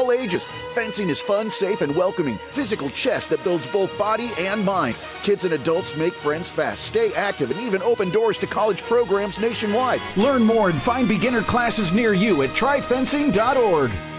all ages. Fencing is fun, safe, and welcoming. Physical chess that builds both body and mind. Kids and adults make friends fast, stay active, and even open doors to college programs nationwide. Learn more and find beginner classes near you at tryfencing.org.